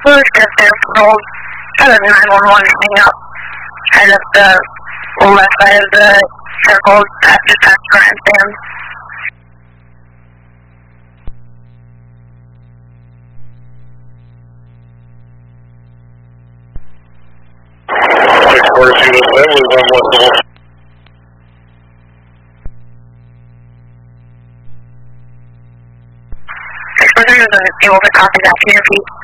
was just there for kind of 911 hang up, kind of the left side of the circle, just past grandstand. 64207 was on what level? I wasn't able to copy that to your feet.